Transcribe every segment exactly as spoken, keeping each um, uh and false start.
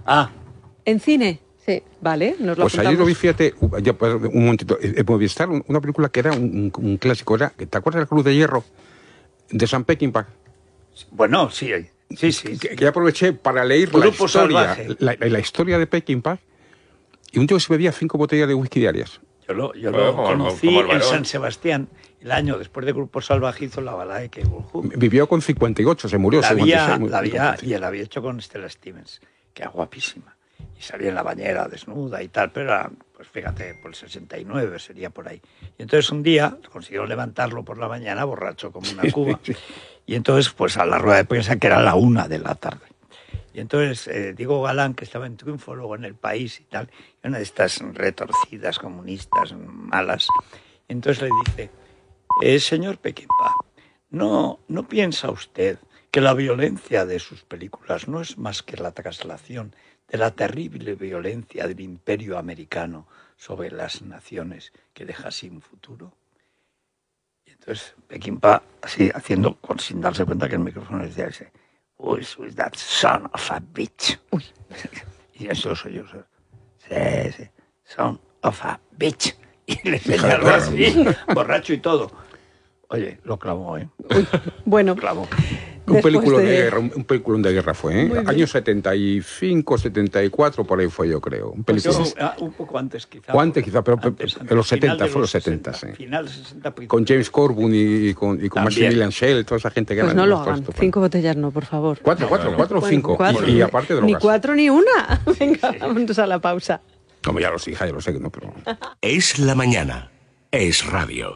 Ah. ¿En cine? Sí. Vale, nos lo Pues ayer lo vi, fíjate, ya, pues, un momentito, en Movistar, una película que era un, un clásico, era, ¿te acuerdas de La Cruz de Hierro? De Sam Peckinpah. Bueno, sí, sí, sí. Que, que ya aproveché para leer la historia, la, la, la historia de Peckinpah, y un tío que se bebía cinco botellas de whisky diarias. Yo lo, yo lo como, conocí como en San Sebastián, el año después de Grupo Salvaje hizo la balada de Keith Woolhook. Vivió con cincuenta y ocho, se murió. La había, la había, y él había hecho con Stella Stevens, que era guapísima. Y salía en la bañera desnuda y tal, pero era, pues fíjate, por el sesenta y nueve sería por ahí. Y entonces un día consiguieron levantarlo por la mañana, borracho como una cuba. Y entonces, pues a la rueda de prensa, que era la una de la tarde. Y entonces eh, Diego Galán, que estaba en Triunfo, luego en El País y tal, y una de estas retorcidas comunistas malas, entonces le dice, eh, señor Peckinpah, ¿no, ¿no piensa usted que la violencia de sus películas no es más que la traslación de la terrible violencia del imperio americano sobre las naciones que deja sin futuro? Y entonces Peckinpah, así haciendo, sin darse cuenta que el micrófono decía ese, who is with that son of a bitch? Uy. Y eso soy yo. Sí, sí, son of a bitch. Y le señaló así, borracho y todo. Oye, lo clavó, ¿eh? Uy, bueno. Lo clavó. Un película de... de guerra, un película de guerra fue, ¿eh? Años setenta y cinco, setenta y cuatro, por ahí fue, yo creo. Un, pues yo, un poco antes, quizá. O antes, quizá, pero antes, en los setenta, fue los setenta, sí. Final sesenta. Con James Corbin y, y con, y con Maximilian Schell, toda esa gente que pues era... no lo hagan, cinco botellas no, por favor. Cuatro, cuatro, no, cuatro o bueno, cinco. Cuatro. Y, y aparte drogas. Ni cuatro ni una. Venga, sí. Vámonos a la pausa. Como ya lo sé, hija, ya lo sé, ¿no? Pero... Es la mañana. Es radio.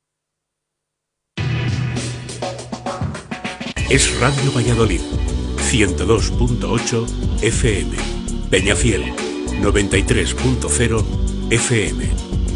Es Radio Valladolid, ciento dos punto ocho F M, Peñafiel, noventa y tres punto cero F M.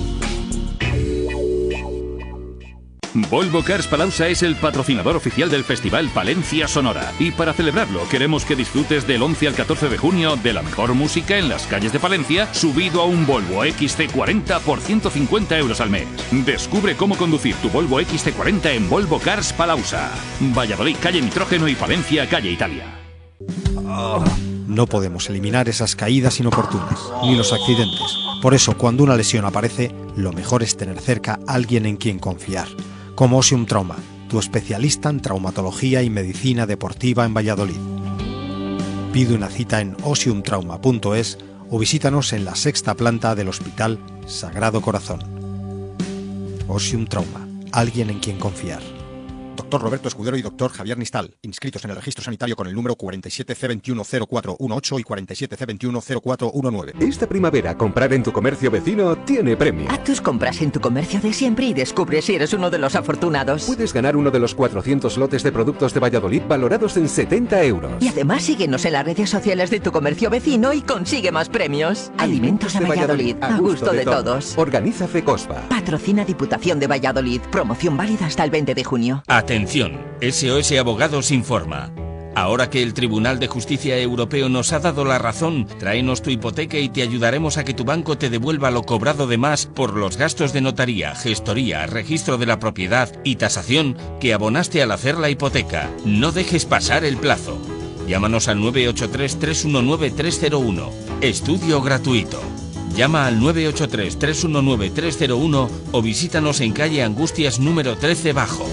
Volvo Cars Palauza es el patrocinador oficial del Festival Palencia Sonora. Y para celebrarlo, queremos que disfrutes del once al catorce de junio de la mejor música en las calles de Palencia, subido a un Volvo X C cuarenta por ciento cincuenta euros al mes. Descubre cómo conducir tu Volvo X C cuarenta en Volvo Cars Palauza. Valladolid, calle Nitrógeno, y Palencia, calle Italia. Oh. No podemos eliminar esas caídas inoportunas, ni los accidentes. Por eso, cuando una lesión aparece, lo mejor es tener cerca a alguien en quien confiar. Como Osium Trauma, tu especialista en traumatología y medicina deportiva en Valladolid. Pide una cita en osium trauma punto es o visítanos en la sexta planta del Hospital Sagrado Corazón. Osium Trauma, alguien en quien confiar. Doctor Roberto Escudero y doctor Javier Nistal, inscritos en el registro sanitario con el número cuarenta y siete C veintiuno cero cuatro dieciocho y cuarenta y siete C veintiuno cero cuatro diecinueve. Esta primavera, comprar en tu comercio vecino tiene premio. Haz tus compras en tu comercio de siempre y descubre si eres uno de los afortunados. Puedes ganar uno de los cuatrocientos lotes de productos de Valladolid valorados en setenta euros. Y además síguenos en las redes sociales de tu comercio vecino y consigue más premios. Alimentos, Alimentos de Valladolid, Valladolid, a gusto, gusto de, de todos. todos. Organiza FECOSPA. Patrocina Diputación de Valladolid. Promoción válida hasta el veinte de junio. Atención, S O S Abogados informa. Ahora que el Tribunal de Justicia Europeo nos ha dado la razón, tráenos tu hipoteca y te ayudaremos a que tu banco te devuelva lo cobrado de más por los gastos de notaría, gestoría, registro de la propiedad y tasación que abonaste al hacer la hipoteca. No dejes pasar el plazo. Llámanos al nueve ocho tres, tres uno nueve, tres cero uno. Estudio gratuito. Llama al nueve ocho tres, tres uno nueve, tres cero uno o visítanos en calle Angustias número trece Bajo.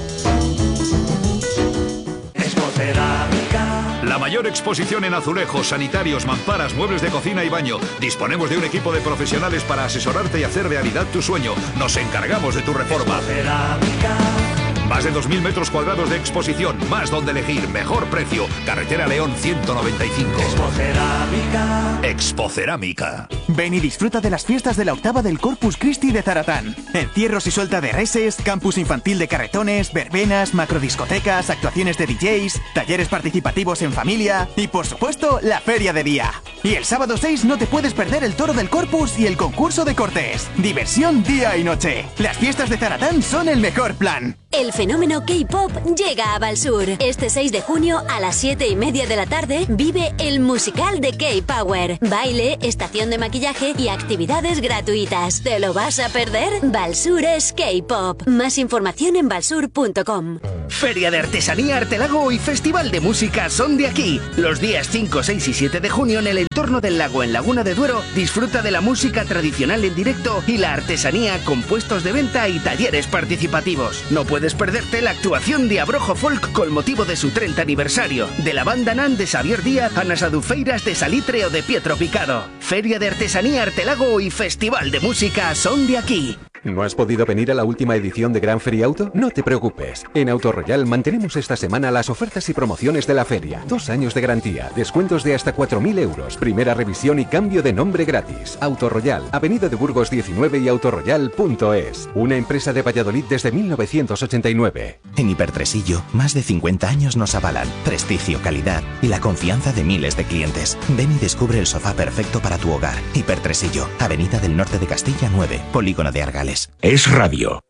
La mayor exposición en azulejos, sanitarios, mamparas, muebles de cocina y baño. Disponemos de un equipo de profesionales para asesorarte y hacer realidad tu sueño. Nos encargamos de tu reforma. Más de dos mil metros cuadrados de exposición, más donde elegir, mejor precio. Carretera León ciento noventa y cinco. Expocerámica. Expocerámica. Ven y disfruta de las fiestas de la octava del Corpus Christi de Zaratán. Encierros y suelta de reses, campus infantil de carretones, verbenas, macrodiscotecas, actuaciones de D Js, talleres participativos en familia y, por supuesto, la feria de día. Y el sábado seis no te puedes perder el toro del Corpus y el concurso de cortes. Diversión día y noche. Las fiestas de Zaratán son el mejor plan. El fenómeno K-pop llega a Valsur. Este seis de junio a las siete y media de la tarde vive el musical de K-Power. Baile, estación de maquillaje y actividades gratuitas. ¿Te lo vas a perder? Valsur es K-pop. Más información en valsur punto com. Feria de Artesanía Artelago y Festival de Música son de aquí. Los días cinco, seis y siete de junio en el entorno del lago en Laguna de Duero, disfruta de la música tradicional en directo y la artesanía con puestos de venta y talleres participativos. No puedes perderte la actuación de Abrojo Folk con motivo de su treinta aniversario, de la banda Nan de Xavier Díaz a las adufeiras de Salitre o de Pietro Picado. Feria de Artesanía Artelago y Festival de Música son de aquí. ¿No has podido venir a la última edición de Gran Feria Auto? No te preocupes. En Autoroyal mantenemos esta semana las ofertas y promociones de la feria. Dos años de garantía, descuentos de hasta cuatro mil euros, primera revisión y cambio de nombre gratis. Autoroyal, Avenida de Burgos diecinueve y autoroyal punto es. Una empresa de Valladolid desde mil novecientos ochenta y nueve. En Hipertresillo, más de cincuenta años nos avalan. Prestigio, calidad y la confianza de miles de clientes. Ven y descubre el sofá perfecto para tu hogar. Hipertresillo, Avenida del Norte de Castilla nueve, Polígono de Argales. Es radio.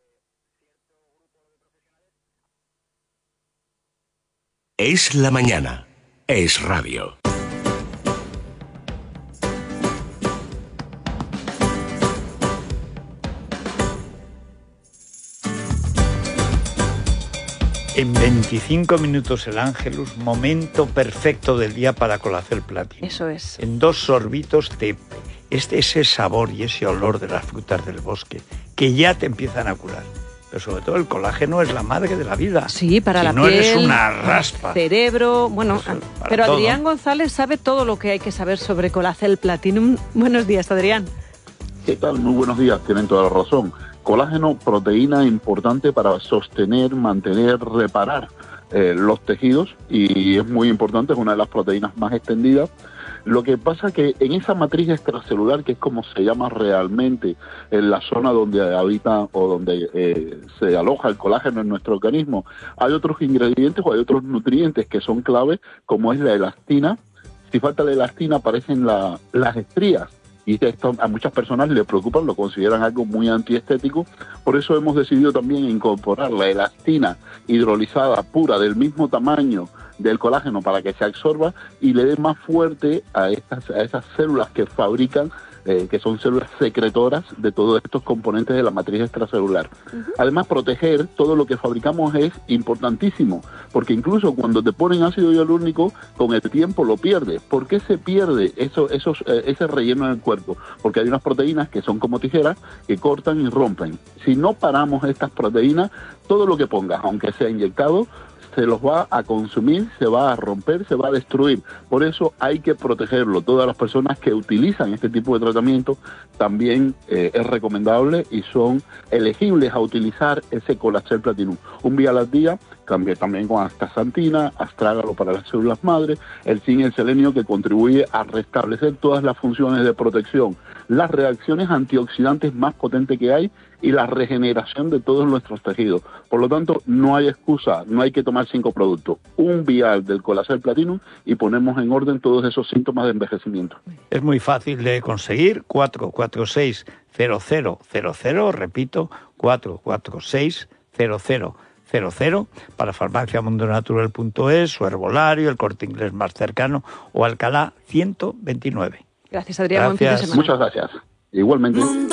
Es la mañana. Es radio. En veinticinco minutos el Ángelus, momento perfecto del día para Colacel Platinum. Eso es. En dos sorbitos te... Este, ese sabor y ese olor de las frutas del bosque que ya te empiezan a curar. Pero sobre todo el colágeno es la madre de la vida. Sí, para si la no piel, eres una raspa. Cerebro, bueno, Eso, pero todo. Adrián González sabe todo lo que hay que saber sobre Colacel Platinum. Buenos días, Adrián. ¿Qué tal? Muy buenos días, tienen toda la razón. Colágeno, proteína importante para sostener, mantener, reparar eh, los tejidos y es muy importante, es una de las proteínas más extendidas. Lo que pasa que en esa matriz extracelular, que es como se llama realmente en la zona donde habita o donde eh, se aloja el colágeno en nuestro organismo, hay otros ingredientes o hay otros nutrientes que son clave, como es la elastina. Si falta la elastina aparecen la, las estrías. Y esto a muchas personas les preocupa, lo consideran algo muy antiestético. Por eso hemos decidido también incorporar la elastina hidrolizada pura del mismo tamaño del colágeno para que se absorba y le dé más fuerte a, estas, a esas células que fabrican, eh, que son células secretoras de todos estos componentes de la matriz extracelular. Uh-huh. Además, proteger todo lo que fabricamos es importantísimo, porque incluso cuando te ponen ácido hialurónico, con el tiempo lo pierdes. ¿Por qué se pierde eso, esos, eh, ese relleno en el cuerpo? Porque hay unas proteínas que son como tijeras que cortan y rompen. Si no paramos estas proteínas, todo lo que pongas, aunque sea inyectado, se los va a consumir, se va a romper, se va a destruir. Por eso hay que protegerlo. Todas las personas que utilizan este tipo de tratamiento también eh, es recomendable y son elegibles a utilizar ese Colacel Platinum. Un vial al día, cambia también con astaxantina, astrágalo para las células madre, el zinc y el selenio que contribuye a restablecer todas las funciones de protección, las reacciones antioxidantes más potentes que hay y la regeneración de todos nuestros tejidos. Por lo tanto, no hay excusa, no hay que tomar cinco productos. Un vial del Colacel Platinum y ponemos en orden todos esos síntomas de envejecimiento. Es muy fácil de conseguir, cuatro cuatro seis cero cero cero cero, repito, cuatro cuatro seis cero cero cero cero, para farmacia mundo natural punto es, su herbolario, el Corte Inglés más cercano o Alcalá ciento veintinueve. Gracias, Adrián. Gracias. Buen fin de semana. Muchas gracias. Igualmente. Mundo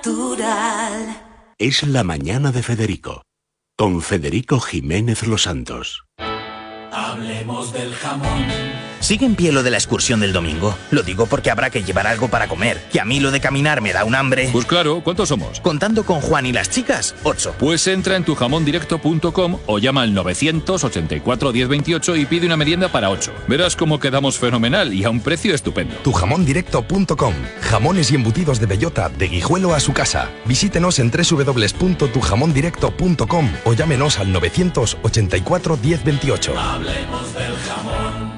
Natural. Es la mañana de Federico, con Federico Jiménez Los Santos. Hablemos del jamón. ¿Sigue en pie lo de la excursión del domingo? Lo digo porque habrá que llevar algo para comer, que a mí lo de caminar me da un hambre. Pues claro, ¿cuántos somos? Contando con Juan y las chicas, ocho. Pues entra en tu jamón directo punto com o llama al novecientos ochenta y cuatro diez veintiocho y pide una merienda para ocho. Verás cómo quedamos fenomenal y a un precio estupendo. tu jamón directo punto com. Jamones y embutidos de bellota, de Guijuelo a su casa. Visítenos en doble u doble u doble u punto tu jamón directo punto com o llámenos al novecientos ochenta y cuatro diez veintiocho. Hablemos del jamón.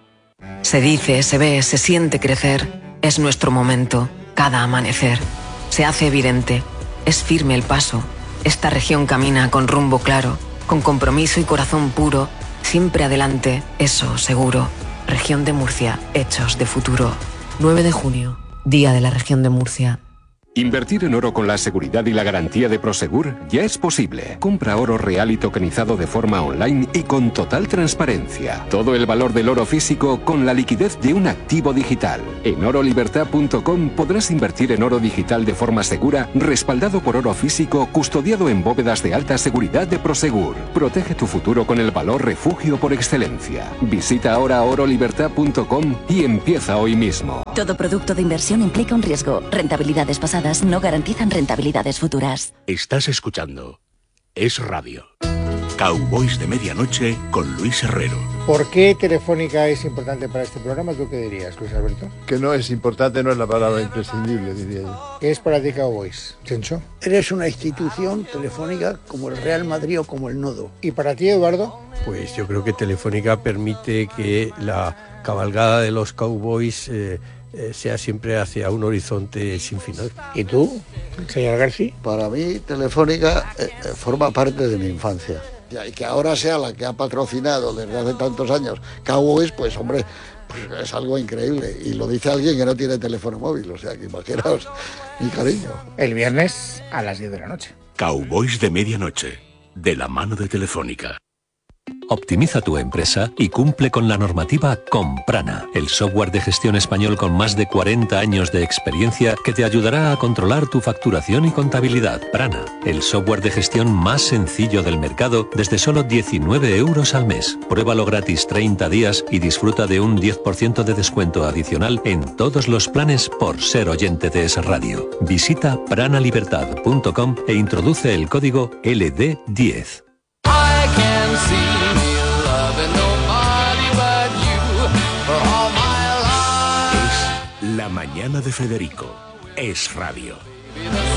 Se dice, se ve, se siente crecer. Es nuestro momento, cada amanecer. Se hace evidente, es firme el paso. Esta región camina con rumbo claro, con compromiso y corazón puro. Siempre adelante, eso seguro. Región de Murcia, hechos de futuro. nueve de junio, Día de la Región de Murcia. Invertir en oro con la seguridad y la garantía de Prosegur ya es posible. Compra oro real y tokenizado de forma online y con total transparencia. Todo el valor del oro físico con la liquidez de un activo digital. En oro libertad punto com podrás invertir en oro digital de forma segura, respaldado por oro físico, custodiado en bóvedas de alta seguridad de Prosegur. Protege tu futuro con el valor refugio por excelencia. Visita ahora oro libertad punto com y empieza hoy mismo. Todo producto de inversión implica un riesgo. Rentabilidades pasadas no garantizan rentabilidades futuras. Estás escuchando Es Radio. Cowboys de Medianoche con Luis Herrero. ¿Por qué Telefónica es importante para este programa? ¿Tú qué dirías, Luis Alberto? Que no es importante, no es la palabra imprescindible, diría yo. ¿Qué es para ti Cowboys? ¿Chencho? Eres una institución telefónica como el Real Madrid o como el Nodo. ¿Y para ti, Eduardo? Pues yo creo que Telefónica permite que la cabalgada de los Cowboys eh, eh, sea siempre hacia un horizonte sin final. ¿Y tú, señor García? Para mí, Telefónica eh, forma parte de mi infancia. Y que ahora sea la que ha patrocinado desde hace tantos años Cowboys, pues hombre, pues es algo increíble. Y lo dice alguien que no tiene teléfono móvil, o sea que imaginaos mi cariño. El viernes a las diez de la noche. Cowboys de Medianoche, de la mano de Telefónica. Optimiza tu empresa y cumple con la normativa con Prana, el software de gestión español con más de cuarenta años de experiencia que te ayudará a controlar tu facturación y contabilidad. Prana, el software de gestión más sencillo del mercado desde solo diecinueve euros al mes. Pruébalo gratis treinta días y disfruta de un diez por ciento de descuento adicional en todos los planes por ser oyente de Es Radio. Visita prana libertad punto com e introduce el código L D diez. Es La Mañana de Federico. Es Radio.